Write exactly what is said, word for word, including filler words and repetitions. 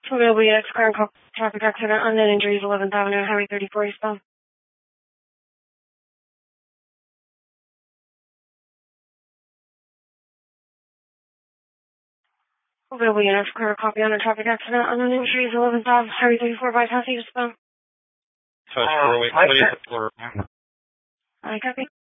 Available units, current traffic accident, unknown injuries, eleventh Avenue, Highway thirty-four eastbound. Available units, current copy on a traffic accident, unknown injuries, eleventh Avenue, Highway thirty-four bypass eastbound. So, uh, what is it for? I copy.